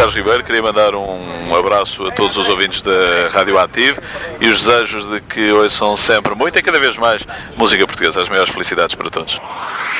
Carlos Ribeiro, queria mandar um abraço a todos os ouvintes da Rádio Ativo e os desejos de que ouçam sempre muito e cada vez mais música portuguesa. As maiores felicidades para todos.